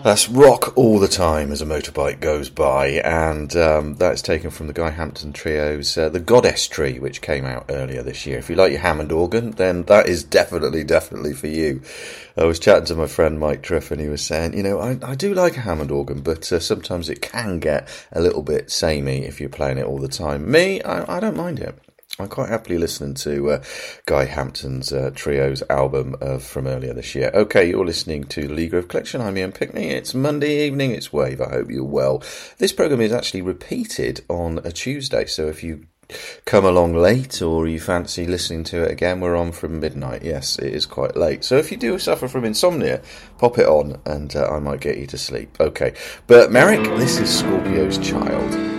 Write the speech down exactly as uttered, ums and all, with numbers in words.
That's Rock All the Time as a Motorbike Goes By, and um, that's taken from the Guy Hampton Trio's uh, The Goddess Tree, which came out earlier this year. If you like your Hammond organ, then that is definitely, definitely for you. I was chatting to my friend Mike Triff, and he was saying, you know, I, I do like a Hammond organ, but uh, sometimes it can get a little bit samey if you're playing it all the time. Me, I, I don't mind it. I'm quite happily listening to uh, Guy Hampton's uh, Trio's album uh, from earlier this year. Okay, you're listening to the Lee Grove Collection. I'm Ian Pickney. It's Monday evening. It's Wave. I hope you're well. This programme is actually repeated on a Tuesday, so if you come along late or you fancy listening to it again, we're on from midnight. Yes, it is quite late. So if you do suffer from insomnia, pop it on and uh, I might get you to sleep. Okay, but Merrick, this is Scorpio's Child.